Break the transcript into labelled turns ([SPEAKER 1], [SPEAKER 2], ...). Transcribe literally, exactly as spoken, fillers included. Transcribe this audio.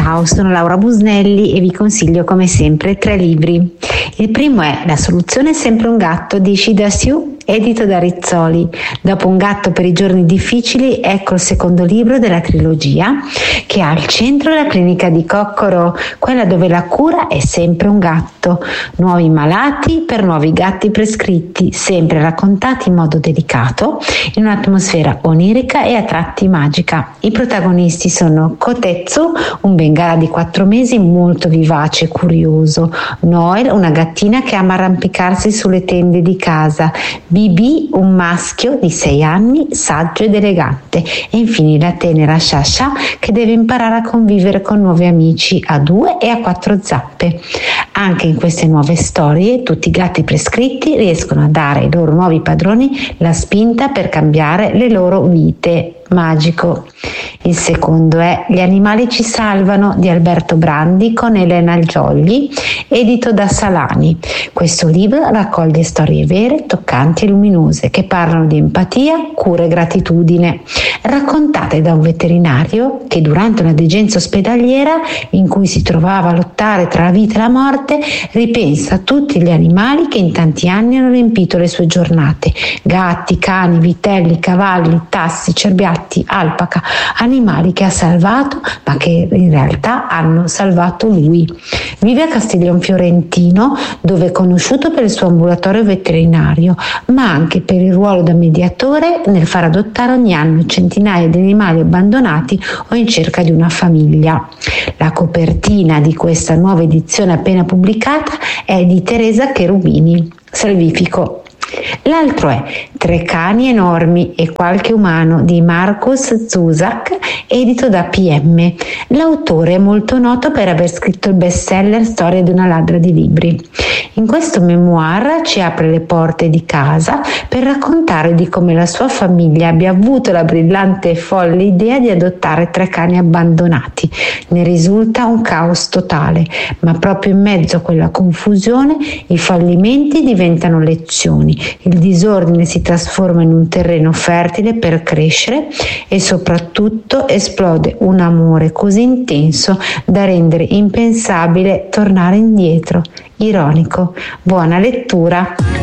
[SPEAKER 1] Ciao, sono Laura Busnelli e vi consiglio come sempre tre libri. Il primo è La soluzione è sempre un gatto di Ishida Siu, edito da Rizzoli. Dopo Un gatto per i giorni difficili, ecco il secondo libro della trilogia che ha al centro la clinica di Kokkoro, quella dove la cura è sempre un gatto. Nuovi malati per nuovi gatti prescritti, sempre raccontati in modo delicato, in un'atmosfera onirica e a tratti magica. I protagonisti sono Kotetsu, un bengala di quattro mesi molto vivace e curioso, Noel, una gattina che ama arrampicarsi sulle tende di casa, Bibi, un maschio di sei anni, saggio ed elegante, e infine la tenera Shasha che deve imparare a convivere con nuovi amici a due e a quattro zappe. Anche in queste nuove storie tutti i gatti prescritti riescono a dare ai loro nuovi padroni la spinta per cambiare le loro vite. Magico. Il secondo è Gli animali ci salvano di Alberto Brandi con Elena Giogli, edito da Salani. Questo libro raccoglie storie vere, toccanti e luminose che parlano di empatia, cura e gratitudine, raccontate da un veterinario che durante una degenza ospedaliera in cui si trovava a lottare tra la vita e la morte ripensa a tutti gli animali che in tanti anni hanno riempito le sue giornate: gatti, cani, vitelli, cavalli, tassi, cerbiatti, alpaca, animali che ha salvato ma che in realtà hanno salvato lui. Vive a Castiglion Fiorentino, dove è conosciuto per il suo ambulatorio veterinario, ma anche per il ruolo da mediatore nel far adottare ogni anno centinaia di animali abbandonati o in cerca di una famiglia. La copertina di questa nuova edizione appena pubblicata è di Teresa Cherubini. Salvifico. L'altro è Tre cani enormi e qualche umano di Markus Zusak, edito da P M. L'autore è molto noto per aver scritto il bestseller Storia di una ladra di libri. In questo memoir ci apre le porte di casa per raccontare di come la sua famiglia abbia avuto la brillante e folle idea di adottare tre cani abbandonati. Ne risulta un caos totale, ma proprio in mezzo a quella confusione i fallimenti diventano lezioni, il disordine si trasforma in un terreno fertile per crescere e soprattutto esplode un amore così intenso da rendere impensabile tornare indietro. Ironico. Buona lettura.